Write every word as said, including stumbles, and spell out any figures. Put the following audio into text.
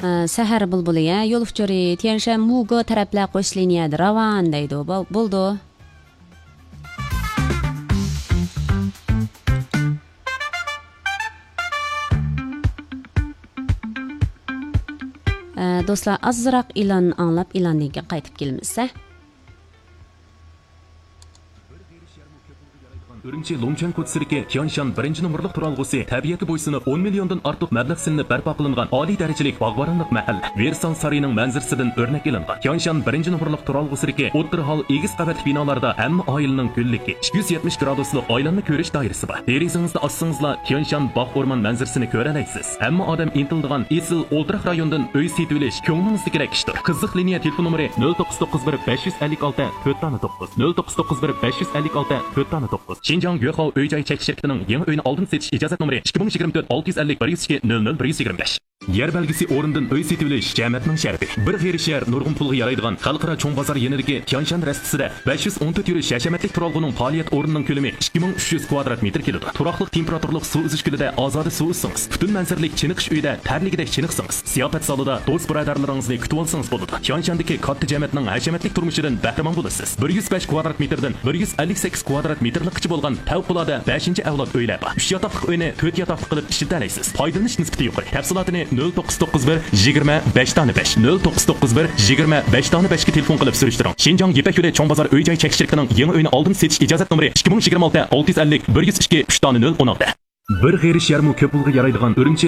Səhər bulbuluya yo'l uchuri Tianshan Mugo taraflar qo'sh liniyada ravon deydi. Bo'ldi. Do'stlar, azroq e'lon anglab e'longa qaytib kelmizsa. Ürümçi Longchang ko'chasida Tianshan birinchi nomerlik turalg'usi tabiatga bo'ysunib o'n milliondan ortiq mablag' silinib barpo qilingan oliy darajalik bog'boronlik mahalla Versailles saroyining manzarasidan o'rnak ilingan. Tianshan birinchi nomerlik turalg'usidagi o'tir hol egiz qavatli binolarda hamma oilaning kunligi ikki yuz yetmish graduslik oilanni ko'rish doirasi bor. Derizangizni ochsangizlar Tianshan bog' o'rmon manzarasini ko'ra olasiz. Hamma odam intildigan esil o'ltiraq rayondan uy setib olish ko'nglingizdagi ishdir. Qiziq liniya telefon nomeri nol to'qqiz to'qqiz bir besh yuz ellik olti to'rt to'qqiz nol to'qqiz to'qqiz bir besh yuz ellik olti to'rt to'qqiz. Şinjan Gökhao Öy-joy chekish shirkatining yangi uyni oldin setish ijozat nomeri ikki ming yigirma to'rt olti yuz ellik bir yuz ikki nol nol bir yuz yigirma besh. Yer belgisi o'rindan uy setib olish jamiyatning sharti. Bir xeyri shahar nurg'un pulga yaraydigan xalqaro cho'ng bozor yenidagi Tianshan rastasida besh yuz o'n to'rt yurish hashamatlik turalg'uning faoliyat o'rnining ko'lami ikki ming uch yuz kvadrat metr keladi. Turaqliq temperaturlik suv uzish gulida ozoda suv uzsangiz, butun manzaralik chiniqish uyida tarligidek chiniqsangiz, ziyofat zalida do'st birodarlaringizni kutib olsangiz bo'ladi. Tianshandagi katta jamiyatning hashamatlik turmushidan bahramand bo'lasiz. bir yuz besh kvadrat metrdan bir yuz ellik sakkiz kvadrat metrlikcha bo'lgan favqulodda beshinchi avlod uylar bor. uch yotoqli uyni to'rt yotoqli qilib ishlatalaysiz. Foydalanish nisbati yuqori. Tafsilotini nol to'qqiz to'qqiz bir yigirma besh besh nol to'qqiz to'qqiz bir yigirma besh besh ga telefon qilib surishtiring. Shinjong Yepak yo'li cho'ng bozor uy-joy chekish shirkatining yangi uyni oldin setish ijozat nomeri ikki ming yigirma olti olti yuz ellik bir yuz ikki uch nol o'n olti. Bir xeyri sharmu ko'p pulga yaraydigan Ürümçi